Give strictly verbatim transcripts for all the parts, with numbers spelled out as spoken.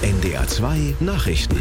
N D R zwei Nachrichten.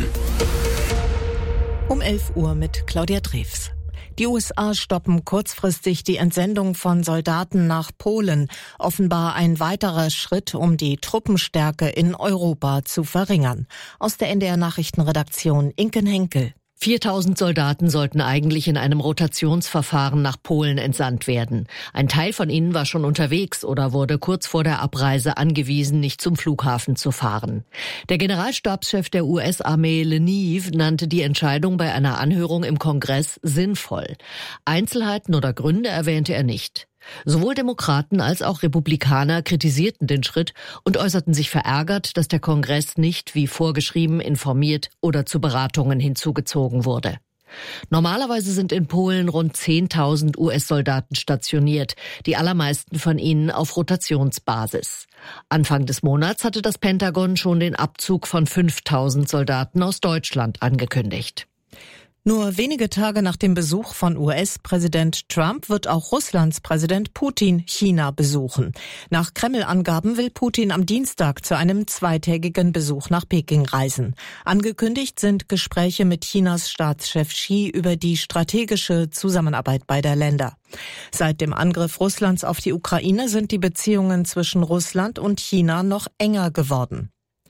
Um elf Uhr mit Claudia Drews. Die U S A stoppen kurzfristig die Entsendung von Soldaten nach Polen. Offenbar ein weiterer Schritt, um die Truppenstärke in Europa zu verringern. Aus der N D R Nachrichtenredaktion Inken Henkel. viertausend Soldaten sollten eigentlich in einem Rotationsverfahren nach Polen entsandt werden. Ein Teil von ihnen war schon unterwegs oder wurde kurz vor der Abreise angewiesen, nicht zum Flughafen zu fahren. Der Generalstabschef der U S-Armee Leniev nannte die Entscheidung bei einer Anhörung im Kongress sinnvoll. Einzelheiten oder Gründe erwähnte er nicht. Sowohl Demokraten als auch Republikaner kritisierten den Schritt und äußerten sich verärgert, dass der Kongress nicht wie vorgeschrieben informiert oder zu Beratungen hinzugezogen wurde. Normalerweise sind in Polen rund zehntausend U S-Soldaten stationiert, die allermeisten von ihnen auf Rotationsbasis. Anfang des Monats hatte das Pentagon schon den Abzug von fünftausend Soldaten aus Deutschland angekündigt. Nur wenige Tage nach dem Besuch von U S-Präsident Trump wird auch Russlands Präsident Putin China besuchen. Nach Kreml-Angaben will Putin am Dienstag zu einem zweitägigen Besuch nach Peking reisen. Angekündigt sind Gespräche mit Chinas Staatschef Xi über die strategische Zusammenarbeit beider Länder. Seit dem Angriff Russlands auf die Ukraine sind die Beziehungen zwischen Russland und China noch enger geworden.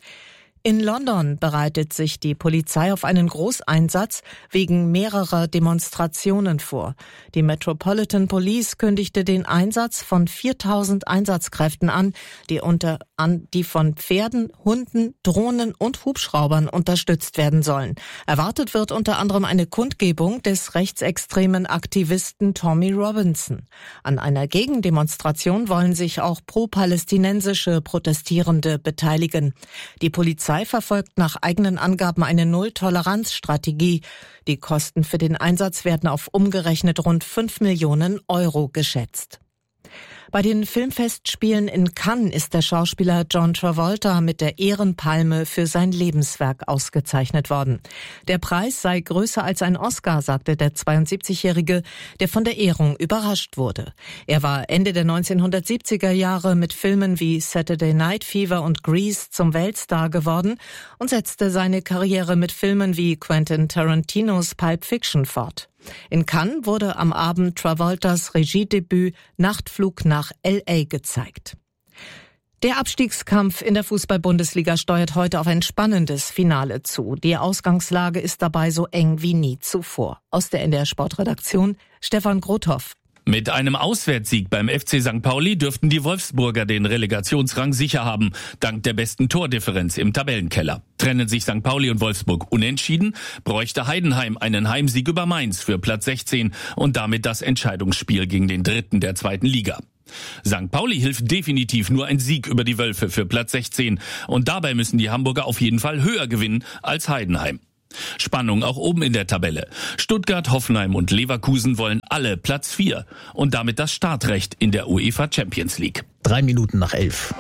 In London bereitet sich die Polizei auf einen Großeinsatz wegen mehrerer Demonstrationen vor. Die Metropolitan Police kündigte den Einsatz von viertausend Einsatzkräften an, die unter an, die von Pferden, Hunden, Drohnen und Hubschraubern unterstützt werden sollen. Erwartet wird unter anderem eine Kundgebung des rechtsextremen Aktivisten Tommy Robinson. An einer Gegendemonstration wollen sich auch pro-palästinensische Protestierende beteiligen. Die Polizei verfolgt nach eigenen Angaben eine Null-Toleranz-Strategie. Die Kosten für den Einsatz werden auf umgerechnet rund fünf Millionen Euro geschätzt. Bei den Filmfestspielen in Cannes ist der Schauspieler John Travolta mit der Ehrenpalme für sein Lebenswerk ausgezeichnet worden. Der Preis sei größer als ein Oscar, sagte der zweiundsiebzigjährige, der von der Ehrung überrascht wurde. Er war Ende der neunzehnhundertsiebziger Jahre mit Filmen wie Saturday Night Fever und Grease zum Weltstar geworden und setzte seine Karriere mit Filmen wie Quentin Tarantinos Pulp Fiction fort. In Cannes wurde am Abend Travoltas Regiedebüt Nachtflug nach L A gezeigt. Der Abstiegskampf in der Fußball-Bundesliga steuert heute auf ein spannendes Finale zu. Die Ausgangslage ist dabei so eng wie nie zuvor. Aus der N D R Sportredaktion Stefan Grothoff. Mit einem Auswärtssieg beim F C Sankt Pauli dürften die Wolfsburger den Relegationsrang sicher haben, dank der besten Tordifferenz im Tabellenkeller. Trennen sich Sankt Pauli und Wolfsburg unentschieden, bräuchte Heidenheim einen Heimsieg über Mainz für Platz sechzehn und damit das Entscheidungsspiel gegen den Dritten der zweiten Liga. Sankt Pauli hilft definitiv nur ein Sieg über die Wölfe für Platz sechzehn und dabei müssen die Hamburger auf jeden Fall höher gewinnen als Heidenheim. Spannung auch oben in der Tabelle. Stuttgart, Hoffenheim und Leverkusen wollen alle Platz vier und damit das Startrecht in der UEFA Champions League. Drei Minuten nach elf.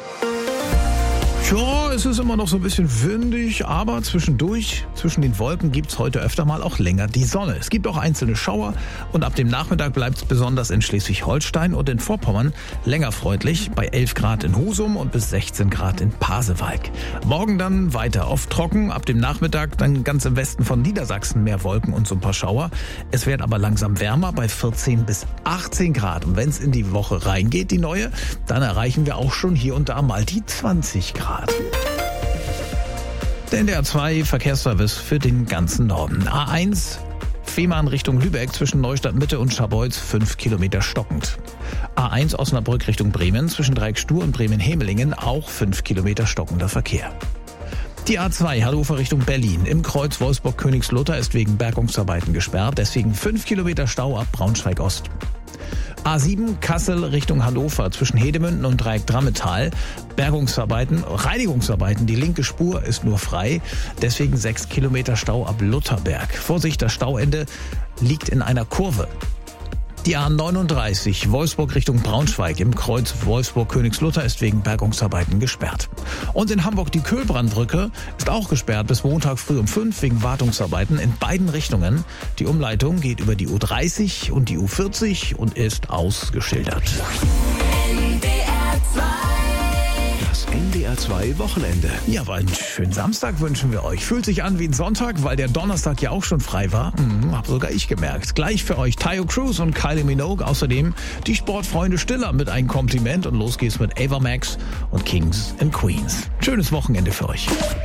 Ja, es ist immer noch so ein bisschen windig, aber zwischendurch, zwischen den Wolken gibt's heute öfter mal auch länger die Sonne. Es gibt auch einzelne Schauer und ab dem Nachmittag bleibt's besonders in Schleswig-Holstein und in Vorpommern länger freundlich bei elf Grad in Husum und bis sechzehn Grad in Pasewalk. Morgen dann weiter oft trocken, ab dem Nachmittag dann ganz im Westen von Niedersachsen mehr Wolken und so ein paar Schauer. Es wird aber langsam wärmer bei vierzehn bis achtzehn Grad und wenn's in die Woche reingeht, die neue, dann erreichen wir auch schon hier und da mal die zwanzig Grad. Der N D R zwei Verkehrsservice für den ganzen Norden. A eins Fehmarn Richtung Lübeck zwischen Neustadt Mitte und Scharbeutz fünf Kilometer stockend. A eins Osnabrück Richtung Bremen zwischen Dreieckstuhr und Bremen-Hemelingen auch fünf Kilometer stockender Verkehr. Die A zwei Hannover Richtung Berlin im Kreuz Wolfsburg-Königslutter ist wegen Bergungsarbeiten gesperrt, deswegen fünf Kilometer Stau ab Braunschweig Ost. A sieben Kassel Richtung Hannover zwischen Hedemünden und Dreieck Drammetal. Bergungsarbeiten, Reinigungsarbeiten, die linke Spur ist nur frei. Deswegen sechs Kilometer Stau ab Lutherberg. Vorsicht, das Stauende liegt in einer Kurve. Die A neununddreißig Wolfsburg Richtung Braunschweig im Kreuz Wolfsburg-Königslutter ist wegen Bergungsarbeiten gesperrt. Und in Hamburg die Köhlbrandbrücke ist auch gesperrt bis Montag früh um fünf wegen Wartungsarbeiten in beiden Richtungen. Die Umleitung geht über die U dreißig und die U vierzig und ist ausgeschildert. Das N D R zwei Wochenende. Ja, aber einen schönen Samstag wünschen wir euch. Fühlt sich an wie ein Sonntag, weil der Donnerstag ja auch schon frei war. Hm, hab sogar ich gemerkt. Gleich für euch Tayo Cruz und Kylie Minogue. Außerdem die Sportfreunde Stiller mit einem Kompliment. Und los geht's mit Ava Max und Kings and Queens. Schönes Wochenende für euch.